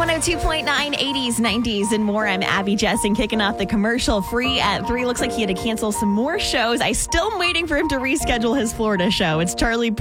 102.9, 80s, 90s, and more. I'm Abby Jessen, kicking off the commercial free at 3. Looks like he had to cancel some more shows. I still am waiting for him to reschedule his Florida show. It's Charlie